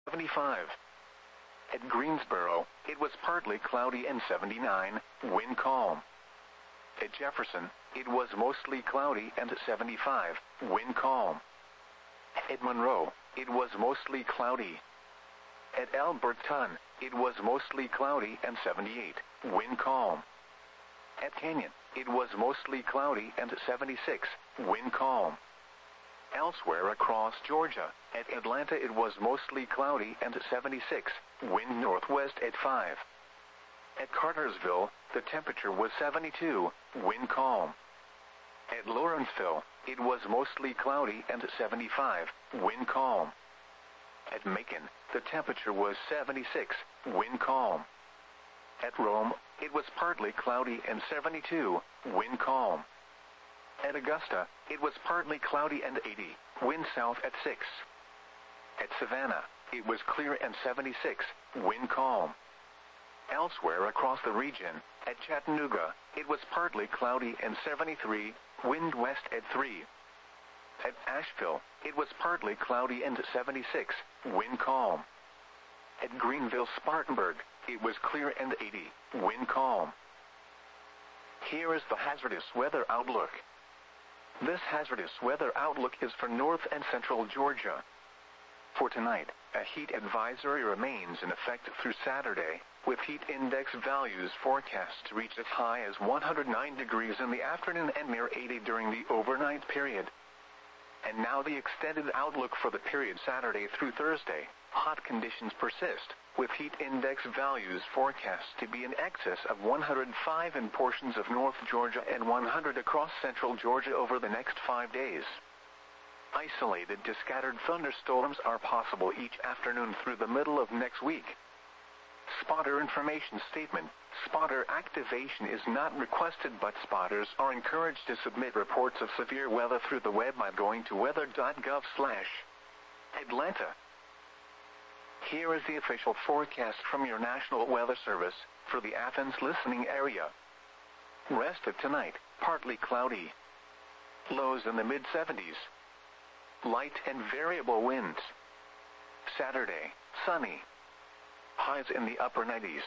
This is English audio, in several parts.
75. At Greensboro, it was partly cloudy and 79, wind calm. At Jefferson, it was mostly cloudy and 75, wind calm. At Monroe, it was mostly cloudy. At Alberton, it was mostly cloudy and 78, wind calm. At Canyon, it was mostly cloudy and 76, wind calm. Elsewhere across Georgia, at Atlanta it was mostly cloudy and 76, wind northwest at 5. At Cartersville, the temperature was 72, wind calm. At Lawrenceville, it was mostly cloudy and 75, wind calm. At Macon, the temperature was 76, wind calm. At Rome, it was partly cloudy and 72, wind calm. At Augusta, it was partly cloudy and 80, wind south at 6. At Savannah, it was clear and 76, wind calm. Elsewhere across the region, at Chattanooga, it was partly cloudy and 73, wind west at 3. At Asheville, it was partly cloudy and 76, wind calm. At Greenville-Spartanburg, it was clear and 80, wind calm. Here is the hazardous weather outlook. This hazardous weather outlook is for north and central Georgia. For tonight, a heat advisory remains in effect through Saturday, with heat index values forecast to reach as high as 109 degrees in the afternoon and near 80 during the overnight period. And now the extended outlook for the period Saturday through Thursday. Hot conditions persist, with heat index values forecast to be in excess of 105 in portions of North Georgia and 100 across central Georgia over the next 5 days. Isolated to scattered thunderstorms are possible each afternoon through the middle of next week. Spotter information statement. Spotter activation is not requested, but spotters are encouraged to submit reports of severe weather through the web by going to weather.gov/Atlanta. Here is the official forecast from your National Weather Service for the Athens listening area. Rest of tonight, partly cloudy. Lows in the mid-70s. Light and variable winds. Saturday, sunny. Highs in the upper 90s.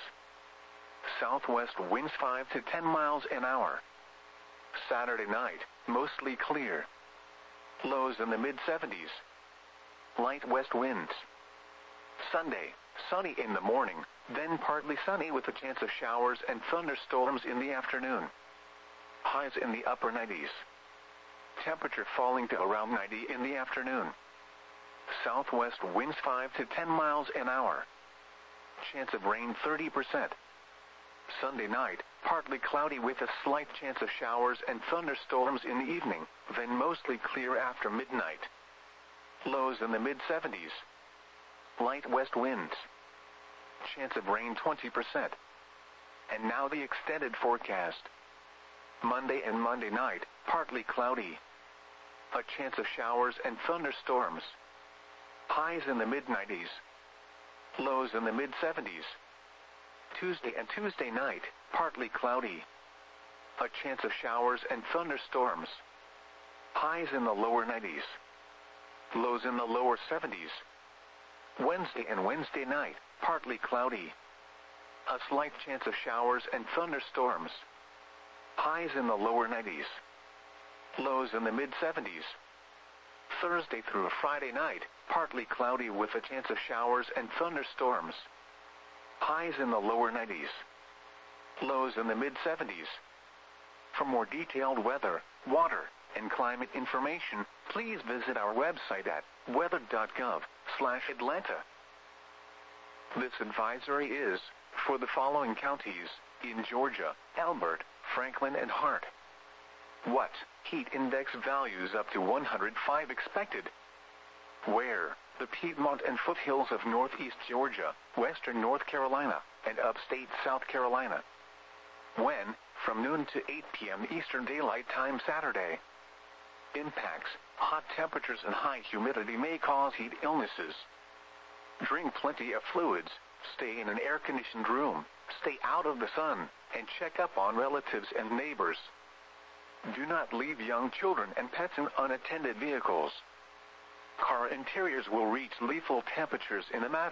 Southwest winds 5 to 10 miles an hour. Saturday night, mostly clear. Lows in the mid-70s. Light west winds. Sunday, sunny in the morning, then partly sunny with a chance of showers and thunderstorms in the afternoon. Highs in the upper 90s. Temperature falling to around 90 in the afternoon. Southwest winds 5 to 10 miles an hour. Chance of rain 30%. Sunday night, partly cloudy with a slight chance of showers and thunderstorms in the evening, then mostly clear after midnight. Lows in the mid-70s. Light west winds. Chance of rain 20%. And now the extended forecast. Monday and Monday night, partly cloudy. A chance of showers and thunderstorms. Highs in the mid-90s. Lows in the mid-70s. Tuesday and Tuesday night, partly cloudy. A chance of showers and thunderstorms. Highs in the lower 90s. Lows in the lower 70s. Wednesday and Wednesday night, partly cloudy. A slight chance of showers and thunderstorms. Highs in the lower 90s. Lows in the mid-70s. Thursday through Friday night, partly cloudy with a chance of showers and thunderstorms. Highs in the lower 90s. Lows in the mid-70s. For more detailed weather, water, and climate information, please visit our website at weather.gov/Atlanta. This advisory is for the following counties in Georgia: Elbert, Franklin, and Hart. What? Heat index values up to 105 expected. Where? The Piedmont and foothills of northeast Georgia, western North Carolina, and upstate South Carolina. When? From noon to 8 p.m. Eastern Daylight Time Saturday. Impacts: hot temperatures and high humidity may cause heat illnesses. Drink plenty of fluids, stay in an air-conditioned room, stay out of the sun, and check up on relatives and neighbors. Do not leave young children and pets in unattended vehicles. Car interiors will reach lethal temperatures in a matter